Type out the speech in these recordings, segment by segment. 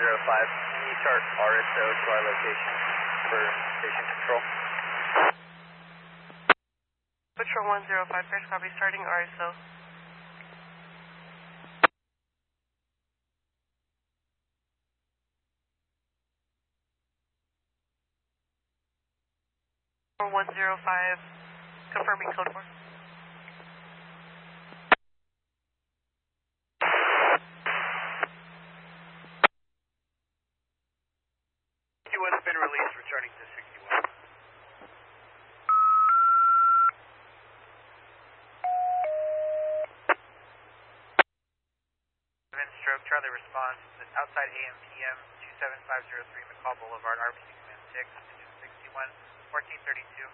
Can you start RSO to our location for station control? Patrol 105, first copy, starting RSO. Patrol 105, confirming code 4. Q1's been released, returning to 61. Stroke Charlie response outside AM/PM 27503 McCall Boulevard, RBC Command 6, engine 61, 1432.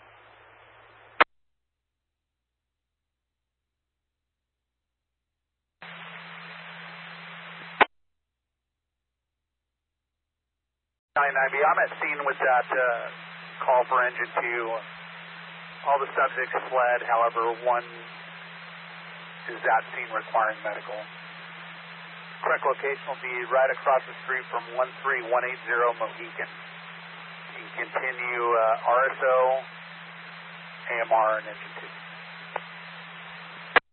I'm at scene with that call for engine 2. All the subjects fled, however, one is at scene requiring medical. Correct location will be right across the street from 13180 Mohican. You can continue RSO, AMR, and engine 2.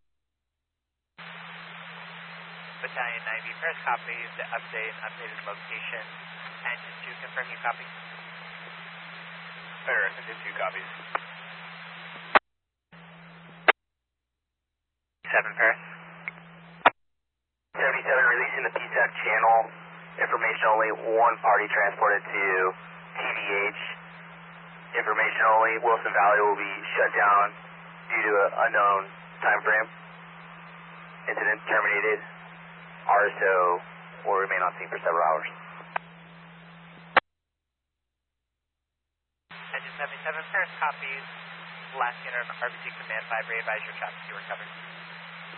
Battalion 9B, first copy, the updated location. Engine 2, confirm you copy. Fair, engine 2 copies. 7 Paris. 77 releasing the PSAC channel. Information only, one party transported to TVH. Information only, Wilson Valley will be shut down due to an unknown time frame. Incident terminated. RSO will remain on scene for several hours. Engine 77, first copies. Last unit of RBC Command 5, advise your traffic to recover.